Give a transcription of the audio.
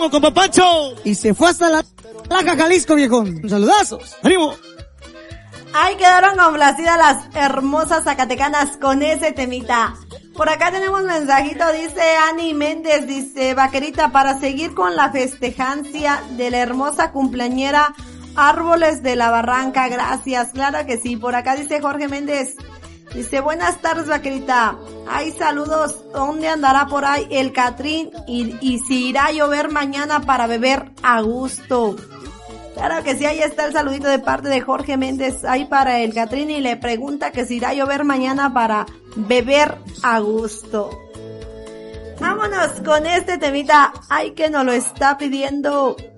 Vamos con Papancho. Y se fue hasta la Jalisco, viejón. Saludazos. ¡Ánimo! Ahí quedaron complacidas las hermosas zacatecanas con ese temita. Por acá tenemos mensajito, dice Ani Méndez, dice, vaquerita, para seguir con la festejancia de la hermosa cumpleañera Árboles de la Barranca, gracias. Claro que sí. Por acá dice Jorge Méndez, dice, buenas tardes, vaquerita. Ay, saludos. ¿Dónde andará por ahí el Catrín? Y si irá a llover mañana para beber a gusto. Claro que sí, ahí está el saludito de parte de Jorge Méndez ahí para el Catrín y le pregunta que si irá a llover mañana para beber a gusto. Vámonos con este temita, ay, que nos lo está pidiendo